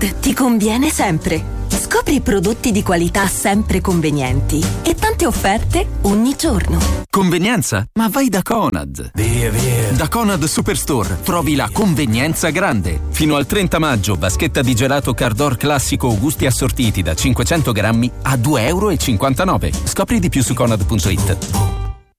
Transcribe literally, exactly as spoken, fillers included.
Conad ti conviene sempre. Scopri prodotti di qualità sempre convenienti e tante offerte ogni giorno. Convenienza? Ma vai da Conad. Via, via. Da Conad Superstore trovi la convenienza grande. Fino al trenta maggio, vaschetta di gelato Cardor classico o gusti assortiti da cinquecento grammi a due e cinquantanove euro. Scopri di più su conad punto it.